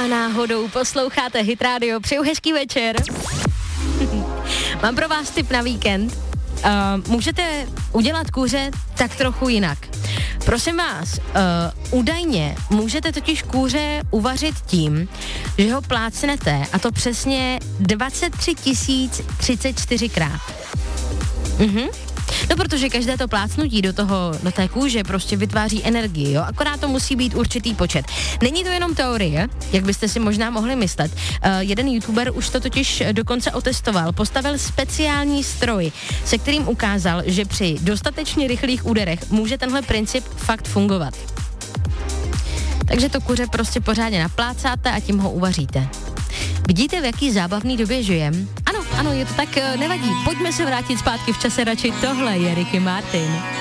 a náhodou posloucháte Hit Radio, přeju hezký večer. Mám pro vás tip na víkend. Můžete udělat kuře tak trochu jinak. Prosím vás, údajně můžete totiž kuře uvařit tím, že ho plácnete, a to přesně 23 034krát. No, protože každé to plácnutí do té kůže prostě vytváří energii, jo, akorát to musí být určitý počet. Není to jenom teorie, jak byste si možná mohli myslet. Jeden youtuber už to totiž dokonce otestoval, postavil speciální stroj, se kterým ukázal, že při dostatečně rychlých úderech může tenhle princip fakt fungovat. Takže to kuře prostě pořádně naplácáte a tím ho uvaříte. Vidíte, v jaký zábavný době žijem? Ano, je to tak, nevadí. Pojďme se vrátit zpátky v čase radši. Tohle je Ricky Martin.